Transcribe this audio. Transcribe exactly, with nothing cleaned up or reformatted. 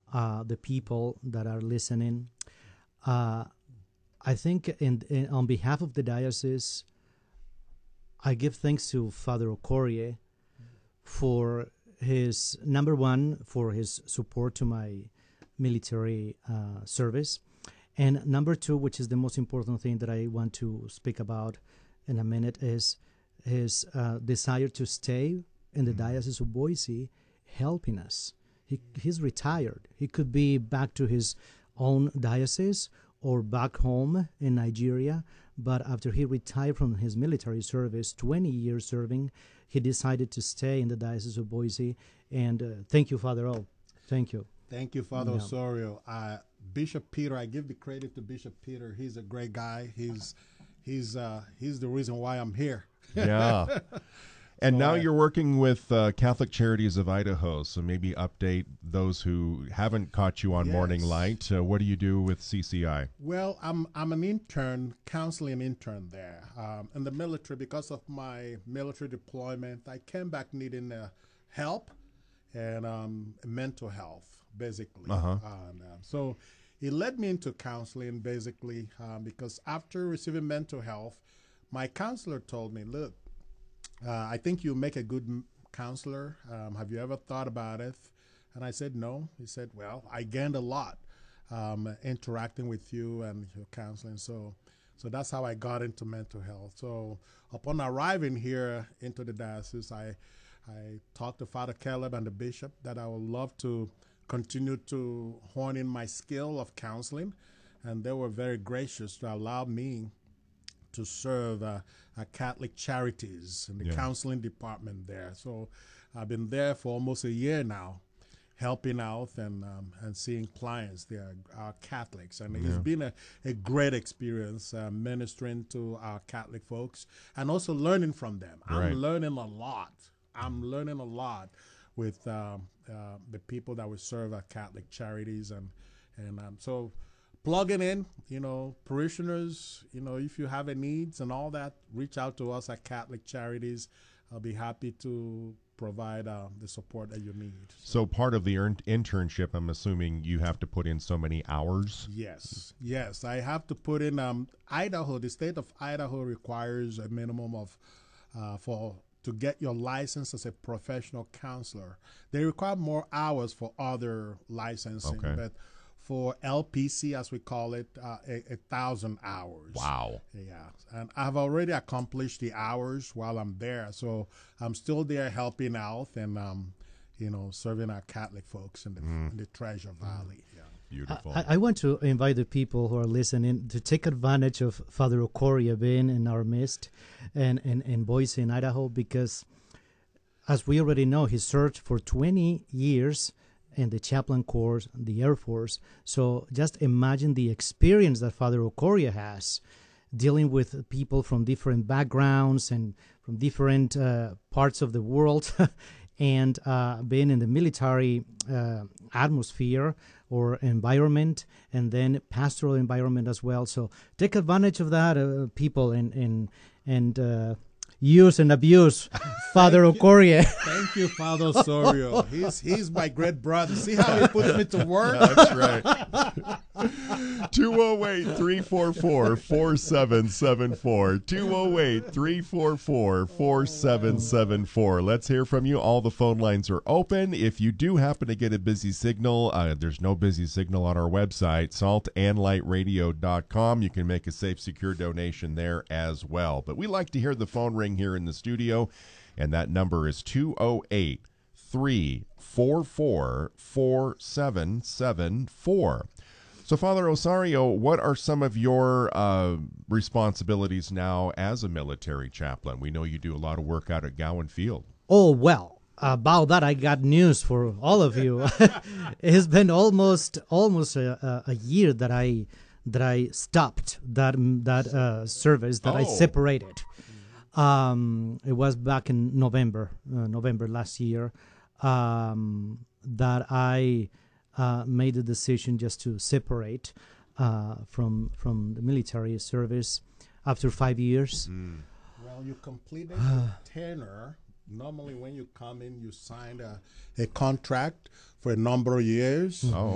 uh, the people that are listening. Uh, I think in, in, on behalf of the diocese, I give thanks to Father Ocorie for his, number one, for his support to my military uh, service. And number two, which is the most important thing that I want to speak about in a minute, is his uh, desire to stay in the Diocese of Boise helping us. He, he's retired. He could be back to his own diocese or back home in Nigeria, but after he retired from his military service, twenty years serving, he decided to stay in the Diocese of Boise. And uh, thank you, Father O. Thank you. Thank you, Father Yeah. Osorio. Uh, Bishop Peter, I give the credit to Bishop Peter. He's a great guy. He's he's uh, he's the reason why I'm here. Yeah. And So now I- you're working with uh, Catholic Charities of Idaho, so maybe update those who haven't caught you on Morning Yes. Light. Uh, what do you do with C C I? Well, I'm I'm an intern, counseling intern there um, in the military. Because of my military deployment, I came back needing uh, help and um, mental health, basically. Uh-huh. And, um, so it led me into counseling, basically, um, because after receiving mental health, my counselor told me, look, uh, I think you make a good m- counselor. Um, have you ever thought about it? And I said, no. He said, well, I gained a lot um, interacting with you and your counseling. So, so that's how I got into mental health. So upon arriving here into the diocese, I, I talked to Father Caleb and the bishop that I would love to continue to hone in my skill of counseling. And they were very gracious to allow me to serve uh, uh, Catholic Charities in the Yeah. counseling department there. So I've been there for almost a year now, helping out and um, and seeing clients. They are, are Catholics, and it's been a, a great experience uh, ministering to our Catholic folks and also learning from them. I'm Right. learning a lot. I'm learning a lot with um, uh, the people that we serve at Catholic Charities, and and um, so plugging in, you know, parishioners, you know, if you have a needs and all that, reach out to us at Catholic Charities. I'll be happy to provide uh, the support that you need. So part of the earn- internship, I'm assuming you have to put in so many hours. Yes, yes. I have to put in um, Idaho. The state of Idaho requires a minimum of uh, for to get your license as a professional counselor. They require more hours for other licensing, Okay. but for L P C, as we call it, uh, a, a thousand hours. Wow. Yeah, and I've already accomplished the hours while I'm there, so I'm still there helping out and um, you know, serving our Catholic folks in the, in the Treasure Valley. Yeah. Beautiful. I, I want to invite the people who are listening to take advantage of Father Ocoria being in our midst and in, in Boise, in Idaho, because as we already know, he served for twenty years in the chaplain corps, the Air Force. So just imagine the experience that Father Ocoria has dealing with people from different backgrounds and from different uh, parts of the world and uh, being in the military uh, atmosphere or environment, and then pastoral environment as well. So take advantage of that, uh, people, and and and uh, use and abuse Father Ocoria. Thank you, Father Osorio. He's he's my great brother. See how he puts me to work? That's right. two oh eight, three four four, four seven seven four. two oh eight, three four four, four seven seven four. Let's hear from you. All the phone lines are open. If you do happen to get a busy signal, uh, there's no busy signal on our website, salt and light radio dot com. You can make a safe, secure donation there as well. But we like to hear the phone ring here in the studio, and that number is two oh eight, three four four, four seven seven four. So, Father Osario, what are some of your uh, responsibilities now as a military chaplain? We know you do a lot of work out at Gowan Field. Oh, well, about that, I got news for all of you. It's been almost almost a, a, a year that I that I stopped that that uh, service, that I Oh. separated. Um, it was back in November, uh, November last year, um, that I uh, made the decision just to separate uh, from from the military service after five years. Well, you completed your tenure. Normally, when you come in, you sign a, a contract for a number of years. Oh,